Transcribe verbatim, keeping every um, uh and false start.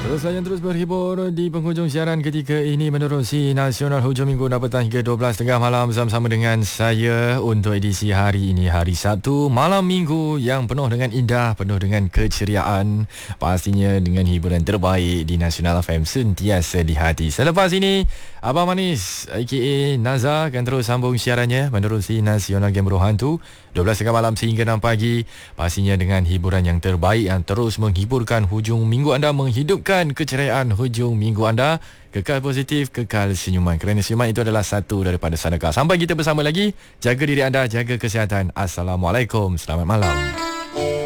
Terus saya terus berhibur di penghujung siaran ketika ini menerusi Nasional Hujung Minggu enam petang hingga dua belas tiga puluh malam bersama-sama dengan saya untuk edisi hari ini, hari Sabtu, malam minggu yang penuh dengan indah, penuh dengan keceriaan, pastinya dengan hiburan terbaik di Nasional F M sentiasa di hati. Selepas ini Abang Manis aka Naza akan terus sambung siarannya menerusi Nasional Game Bro Hantu dua belas tiga puluh malam sehingga enam pagi, pastinya dengan hiburan yang terbaik yang terus menghiburkan hujung minggu anda, menghidupkan keceriaan hujung minggu anda. Kekal positif, kekal senyuman, kerana senyuman itu adalah satu daripada sedekah. Sampai kita bersama lagi, jaga diri anda, jaga kesihatan. Assalamualaikum, selamat malam.